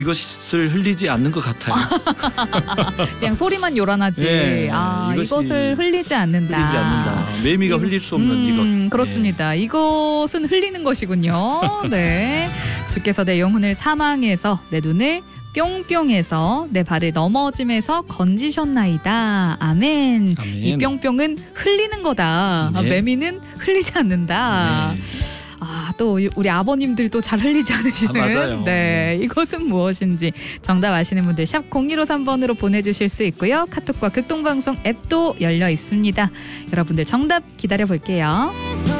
이것을 흘리지 않는 것 같아요. 그냥 소리만 요란하지. 네, 이것을 흘리지 않는다. 흘리지 않는다. 매미가 흘릴 수 없는 이것. 그렇습니다. 이것은 흘리는 것이군요. 네. 주께서 내 영혼을 사망해서 내 눈을 뿅뿅해서 내 발을 넘어짐에서 건지셨나이다. 아멘. 아멘. 이 뿅뿅은 흘리는 거다. 네. 매미는 흘리지 않는다. 네. 또 우리 아버님들도 잘 흘리지 않으시는 맞아요. 네, 이것은 무엇인지 정답 아시는 분들 샵 0153번으로 보내주실 수 있고요. 카톡과 극동방송 앱도 열려 있습니다. 여러분들 정답 기다려 볼게요.